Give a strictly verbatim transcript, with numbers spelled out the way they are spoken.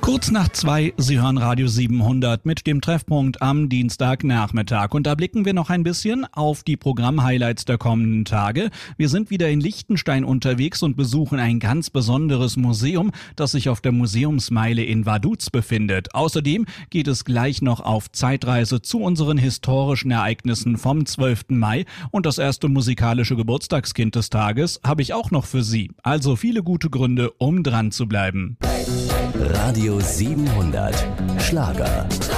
Kurz nach zwei, Sie hören Radio siebenhundert mit dem Treffpunkt am Dienstagnachmittag. Und da blicken wir noch ein bisschen auf die Programm-Highlights der kommenden Tage. Wir sind wieder in Liechtenstein unterwegs und besuchen ein ganz besonderes Museum, das sich auf der Museumsmeile in Vaduz befindet. Außerdem geht es gleich noch auf Zeitreise zu unseren historischen Ereignissen vom zwölften Mai. Und das erste musikalische Geburtstagskind des Tages habe ich auch noch für Sie. Also viele gute Gründe, um dran zu bleiben. Radio siebenhundert Schlager.